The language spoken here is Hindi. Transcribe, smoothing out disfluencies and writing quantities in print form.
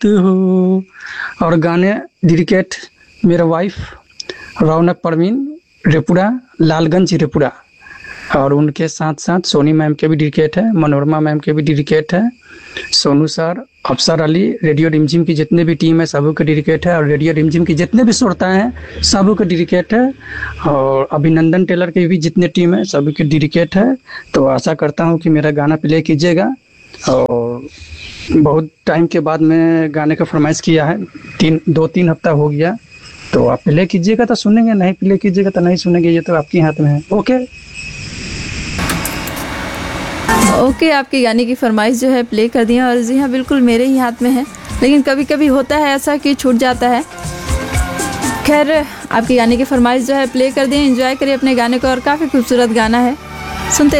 हो। और गाने डेडिकेट मेरा वाइफ रौनक परवीन, रेपुरा, लालगंज रेपुरा। और उनके साथ साथ सोनी मैम के भी डेडिकेट है, मनोरमा मैम के भी डेडिकेट है, सोनू सर, अफसर अली, रेडियो रिमझिम की जितने भी टीम है सबों के डेडिकेट है, और रेडियो रिमझिम की जितने भी श्रोता हैं सबों के डेडिकेट है, और अभिनंदन टेलर की भी जितने टीम है सभी के डेडिकेट है। तो आशा करता हूँ कि मेरा गाना प्ले कीजिएगा। और बहुत टाइम के बाद मैं गाने का फरमाइश किया है, 2-3 हफ्ता हो गया, तो आप प्ले कीजिएगा तो सुनेंगे, नहीं प्ले कीजिएगा तो नहीं सुनेंगे, ये तो आपके हाथ में है। ओके, आपके गाने की फरमाइश जो है प्ले कर दिया। और जी हाँ, बिल्कुल मेरे ही हाथ में है, लेकिन कभी कभी होता है ऐसा कि छूट जाता है। खैर, आपके गाने की फरमाइश जो है प्ले कर दिए, एंजॉय करिए अपने गाने को, और काफ़ी खूबसूरत गाना है, सुनते